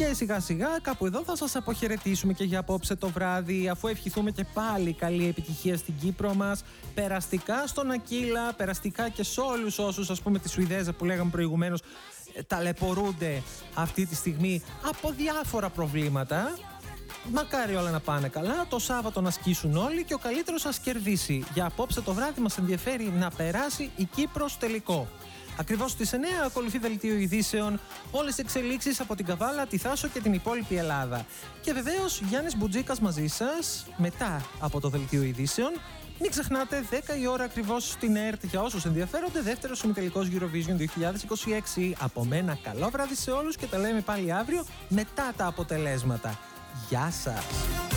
Και σιγά σιγά κάπου εδώ θα σας αποχαιρετήσουμε και για απόψε το βράδυ, αφού ευχηθούμε και πάλι καλή επιτυχία στην Κύπρο μας, περαστικά στον Ακύλα, περαστικά και σε όλους όσους, ας πούμε, τη Σουηδέζα που λέγαμε προηγουμένως, ταλαιπωρούνται αυτή τη στιγμή από διάφορα προβλήματα. Μακάρι όλα να πάνε καλά, το Σάββατο να σκίσουν όλοι και ο καλύτερος σας κερδίσει. Για απόψε το βράδυ μας ενδιαφέρει να περάσει η Κύπρος τελικό. Ακριβώς στις 9 ακολουθεί δελτίο ειδήσεων, όλες οι εξελίξεις από την Καβάλα, τη Θάσο και την υπόλοιπη Ελλάδα. Και βεβαίως Γιάννης Μπουτζίκας μαζί σας, μετά από το δελτίο ειδήσεων. Μην ξεχνάτε, 10 η ώρα ακριβώς στην ΕΡΤ για όσους ενδιαφέρονται, δεύτερος ημιτελικός Eurovision 2026. Από μένα καλό βράδυ σε όλους και τα λέμε πάλι αύριο μετά τα αποτελέσματα. Γεια σας!